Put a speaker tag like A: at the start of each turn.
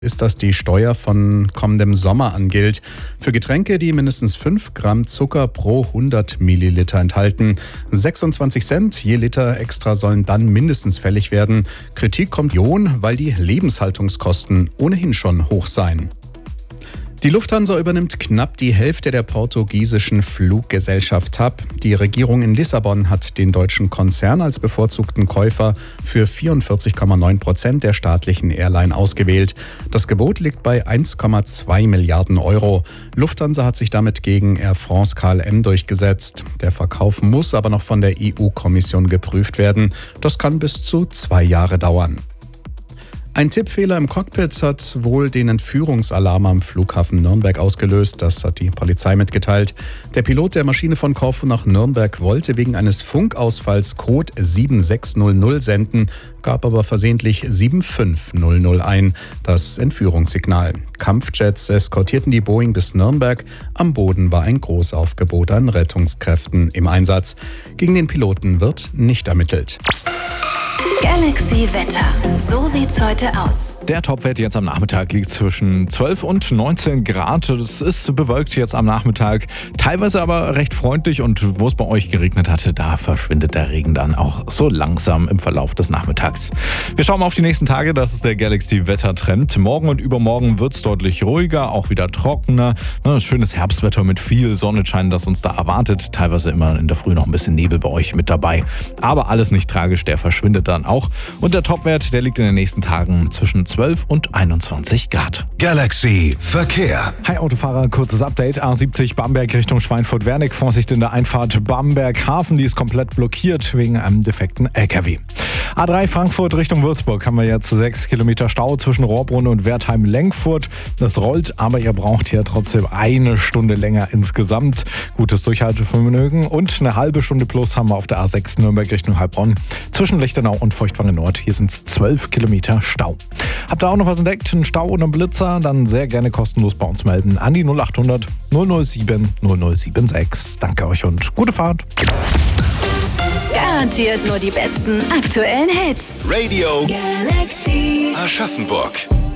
A: ist, dass die Steuer von kommendem Sommer an gilt. Für Getränke, die mindestens 5 Gramm Zucker pro 100 Milliliter enthalten. 26 Cent je Liter extra sollen dann mindestens fällig werden. Kritik kommt, weil die Lebenshaltungskosten ohnehin schon hoch seien. Die Lufthansa übernimmt knapp die Hälfte der portugiesischen Fluggesellschaft TAP. Die Regierung in Lissabon hat den deutschen Konzern als bevorzugten Käufer für 44,9% der staatlichen Airline ausgewählt. Das Gebot liegt bei 1,2 Milliarden Euro. Lufthansa hat sich damit gegen Air France KLM durchgesetzt. Der Verkauf muss aber noch von der EU-Kommission geprüft werden. Das kann bis zu 2 Jahre dauern. Ein Tippfehler im Cockpit hat wohl den Entführungsalarm am Flughafen Nürnberg ausgelöst. Das hat die Polizei mitgeteilt. Der Pilot der Maschine von Korfu nach Nürnberg wollte wegen eines Funkausfalls Code 7600 senden, gab aber versehentlich 75000 ein, das Entführungssignal. Kampfjets eskortierten die Boeing bis Nürnberg. Am Boden war ein Großaufgebot an Rettungskräften im Einsatz. Gegen den Piloten wird nicht ermittelt.
B: Galaxy Wetter. So sieht's heute aus.
C: Der Topwert jetzt am Nachmittag liegt zwischen 12 und 19 Grad. Es ist bewölkt jetzt am Nachmittag, teilweise aber recht freundlich, und wo es bei euch geregnet hatte, da verschwindet der Regen dann auch so langsam im Verlauf des Nachmittags. Wir schauen mal auf die nächsten Tage, das ist der Galaxy Wettertrend. Morgen und übermorgen wird es deutlich ruhiger, auch wieder trockener. Schönes Herbstwetter mit viel Sonnenschein, das uns da erwartet. Teilweise immer in der Früh noch ein bisschen Nebel bei euch mit dabei. Aber alles nicht tragisch, der verschwindet dann auch. Und der Topwert, der liegt in den nächsten Tagen zwischen 12 und 21 Grad.
D: Galaxy Verkehr.
C: Hi Autofahrer, kurzes Update. A70 Bamberg Richtung Schweinfurt-Wernig. Vorsicht in der Einfahrt Bamberg-Hafen, die ist komplett blockiert wegen einem defekten LKW. A3 Frankfurt Richtung Würzburg haben wir jetzt 6 Kilometer Stau zwischen Rohrbrunn und Wertheim-Lenkfurt. Das rollt, aber ihr braucht hier trotzdem 1 Stunde länger insgesamt. Gutes Durchhaltevermögen und eine halbe Stunde plus haben wir auf der A6 Nürnberg Richtung Heilbronn. Zwischen Lichtenau und Feuchtwangen Nord, hier sind es 12 Kilometer Stau. Habt ihr auch noch was entdeckt, einen Stau oder einen Blitzer? Dann sehr gerne kostenlos bei uns melden an die 0800 007 0076. Danke euch und gute Fahrt.
B: Garantiert nur die besten aktuellen Hits.
D: Radio
B: Galaxy
D: Aschaffenburg.